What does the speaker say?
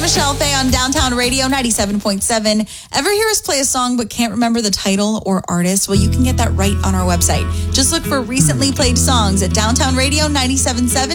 Michelle Faye on Downtown Radio 97.7. Ever hear us play a song but can't remember the title or artist? Well, you can get that right on our website. Just look for recently played songs at Downtown Radio 97.7